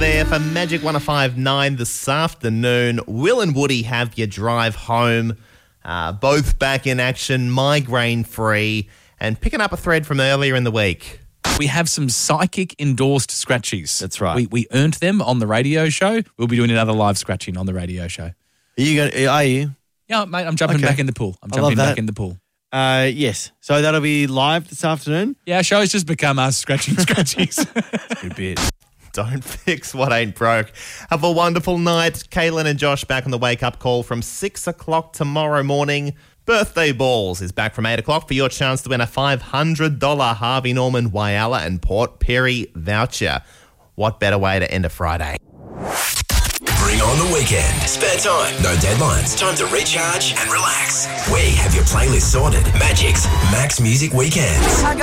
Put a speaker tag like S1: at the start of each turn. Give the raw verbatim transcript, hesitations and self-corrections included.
S1: there for Magic one oh five point nine this afternoon. Will and Woody have your drive home. Uh, both back in action, migraine-free, and picking up a thread from earlier in the week.
S2: We have some psychic-endorsed scratchies.
S3: That's right.
S2: We, we earned them on the radio show. We'll be doing another live scratching on the radio show.
S3: Are you going? Are you?
S2: Yeah, mate, I'm jumping
S3: Okay.
S2: back in the pool. I'm
S3: I love
S2: jumping
S3: that.
S2: back in the pool.
S3: Uh, yes. So that'll be live this afternoon.
S2: Yeah, our show's just become us scratching scratchies.
S3: Good bit.
S1: Don't fix what ain't broke. Have a wonderful night. Kaylin and Josh back on the wake-up call from six o'clock tomorrow morning. Birthday Balls is back from eight o'clock for your chance to win a five hundred dollars Harvey Norman, Whyalla and Port Perry voucher. What better way to end a Friday?
S4: Bring on the weekend. Spare time, no deadlines. Time to recharge and relax. We have your playlist sorted. Magic's Max Music Weekends.